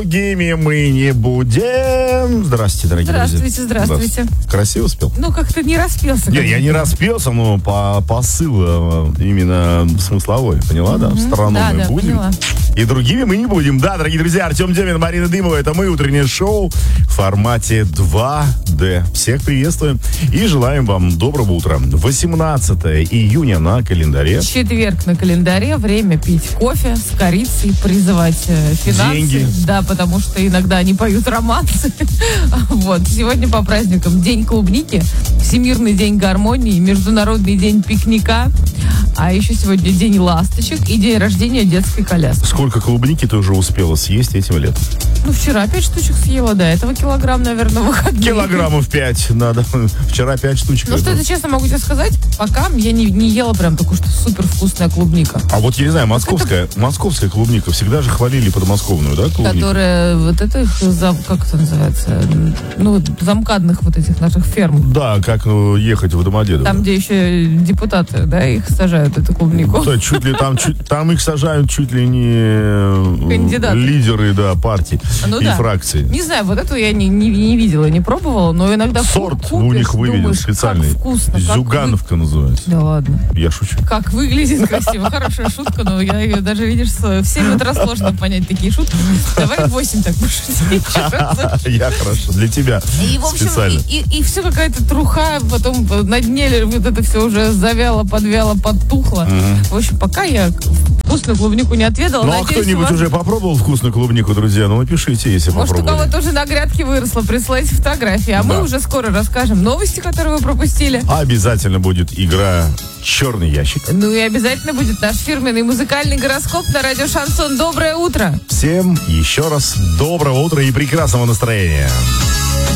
Другими мы не будем. Здравствуйте, дорогие друзья. Здравствуйте. Красиво спел? Ну, как-то не распелся. Нет, я не распелся, но посыл именно смысловой. Поняла, да? В сторону мы будем. Поняла. И другими мы не будем. Да, дорогие друзья, Артем Демин, Марина Дымова. Это мы, утреннее шоу в формате 2D. Всех приветствуем и желаем вам доброго утра. 18 июня на календаре. Четверг на календаре. Время пить кофе с корицей, призывать финансы. Деньги. Да, потому что иногда они поют романсы. Вот. Сегодня по праздникам День клубники, Всемирный день гармонии, Международный день пикника, а еще сегодня День ласточек и день рождения детской коляски. Сколько клубники ты уже успела съесть этим летом? Ну, вчера 5 штучек съела, до этого килограмм, наверное, выходные. Килограммов 5 надо. Вчера 5 штучек. Ну, что это, честно могу тебе сказать, пока я не ела прям такую, что супер вкусная клубника. А вот я не знаю, московская клубника всегда же хвалили подмосковную, да, клубнику? Которая вот это, как это называется, ну, замкадных вот этих наших ферм. Да, как ехать в Домодедово. Там, где еще депутаты, да, их сажают, эту клубнику. Да, чуть ли там их сажают чуть ли не кандидаты. Лидеры, да, партий и фракций. Не знаю, вот эту я не видела, не пробовала, но иногда сорт купишь, у них выведен думаешь, специальный. Как вкусно. Зюгановка называется. Да ладно. Я шучу. Как выглядит красиво. Хорошая шутка, но я ее даже, видишь, в 7 утра сложно понять такие шутки. Давай в 8 так пошутить. Я хорошо. Для тебя И, в общем, специально. и все какая-то труха, потом на дне вот это все уже завяло, подвяло, подтухло. В общем, пока я вкусную клубнику не отведала. Ну, а кто-нибудь уже попробовал вкусную клубнику, друзья? Ну, напишите, если может, попробовали. у кого-то уже на грядке выросло, присылайте фотографии. А мы уже скоро расскажем новости, которые вы пропустили. Обязательно будет игра «Черный ящик». Ну и обязательно будет наш фирменный музыкальный гороскоп на радио Шансон. Доброе утро! Всем еще раз доброго утра и прекрасного настроения.